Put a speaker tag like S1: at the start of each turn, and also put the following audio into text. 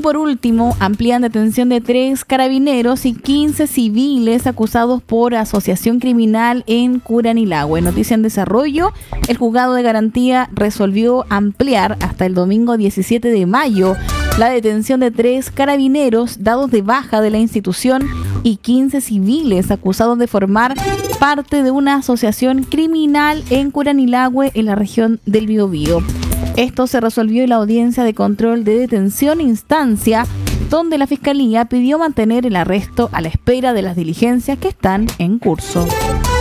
S1: por último, amplían detención de 3 carabineros y 15 civiles acusados por asociación criminal en Curanilahue. Noticia en desarrollo, el juzgado de garantía resolvió ampliar hasta el domingo 17 de mayo la detención de 3 carabineros dados de baja de la institución y 15 civiles acusados de formar parte de una asociación criminal en Curanilahue, en la región del Biobío. Esto se resolvió en la audiencia de control de detención instancia, donde la Fiscalía pidió mantener el arresto a la espera de las diligencias que están en curso.